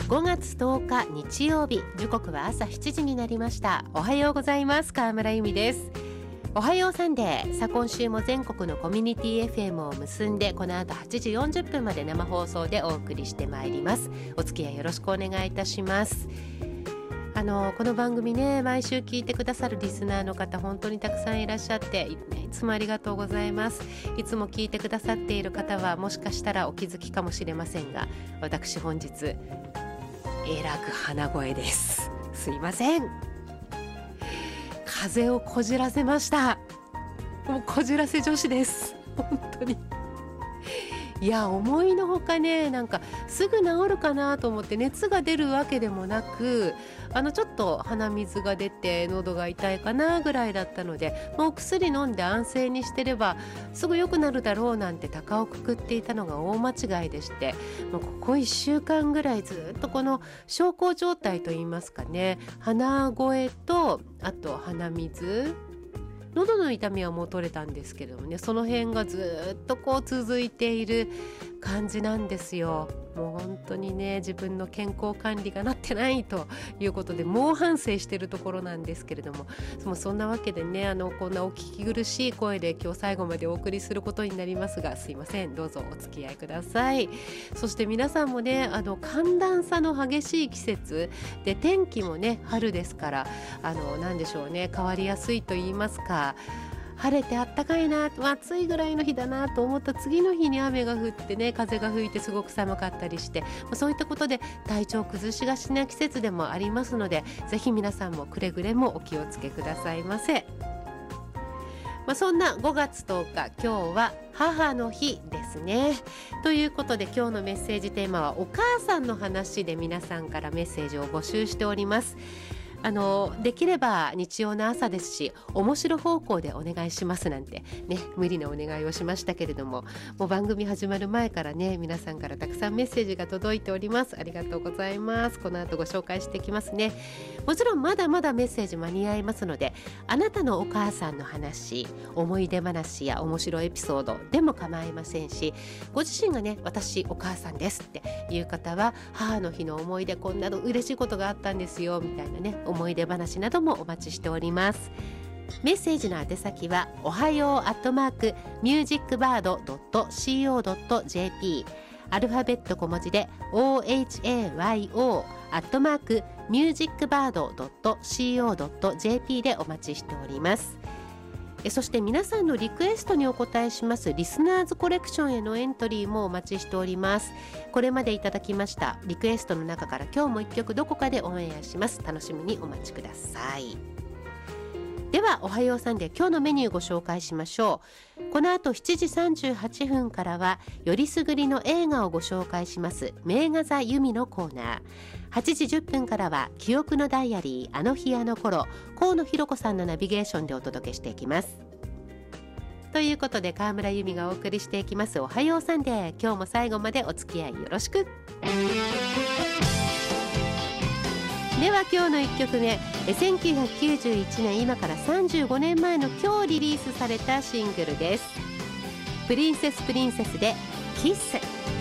5月10日日曜日、時刻は朝7時になりました。おはようございます。川村由美です。おはようサンデー。さあ今週も全国のコミュニティ FM を結んで、この後8時40分まで生放送でお送りしてまいります。お付き合いよろしくお願いいたします。この番組ね、毎週聞いてくださるリスナーの方本当にたくさんいらっしゃって、いつもありがとうございます。いつも聞いてくださっている方はもしかしたらお気づきかもしれませんが、私本日えらく鼻声です。すいません。風邪をこじらせました。もうこじらせ女子です。本当に。いや、思いのほかね、なんかすぐ治るかなと思って熱が出るわけでもなく、ちょっと鼻水が出て喉が痛いかなぐらいだったので、もう薬飲んで安静にしてればすぐ良くなるだろうなんて高をくくっていたのが大間違いでして、もうここ1週間ぐらいずっとこの小康状態といいますかね、鼻声とあと鼻水、喉の痛みはもう取れたんですけれどもね、その辺がずっとこう続いている感じなんですよ。もう本当にね、自分の健康管理がなってないということで猛反省しているところなんですけれども、そんなわけでね、こんなお聞き苦しい声で今日最後までお送りすることになりますが、すいません、どうぞお付き合いください。そして皆さんもね、寒暖差の激しい季節で、天気もね春ですから、なんでしょうね、変わりやすいと言いますか、晴れてあったかいな、暑いぐらいの日だなと思った次の日に雨が降ってね、風が吹いてすごく寒かったりして、そういったことで体調崩しがちな季節でもありますので、ぜひ皆さんもくれぐれもお気をつけくださいませ。そんな5月10日、今日は母の日ですね。ということで今日のメッセージテーマはお母さんの話で、皆さんからメッセージを募集しております。できれば日曜の朝ですし、面白方向でお願いしますなんてね、無理なお願いをしましたけれども、もう番組始まる前からね、皆さんからたくさんメッセージが届いております。ありがとうございます。この後ご紹介していきますね。もちろんまだまだメッセージ間に合いますので、あなたのお母さんの話、思い出話や面白いエピソードでも構いませんし、ご自身がね、私お母さんですっていう方は、母の日の思い出、こんなの嬉しいことがあったんですよみたいなね、思い出話などもお待ちしております。メッセージの宛先はおはよう@musicbird.co.jp、 アルファベット小文字で OHAYO @musicbird.co.jp でお待ちしております。そして皆さんのリクエストにお答えしますリスナーズコレクションへのエントリーもお待ちしております。これまでいただきましたリクエストの中から今日も一曲どこかでオンエアします。楽しみにお待ちください。ではおはようサンデー、今日のメニューご紹介しましょう。この後7時38分からはよりすぐりの映画をご紹介します名画座由美のコーナー。8時10分からは記憶のダイアリー、あの日あの頃、河野ひろ子さんのナビゲーションでお届けしていきます。ということで川村由美がお送りしていきますおはようサンデー、今日も最後までお付き合いよろしく。では今日の1曲目、1991年、今から35年前の今日リリースされたシングルです。プリンセスでキッス。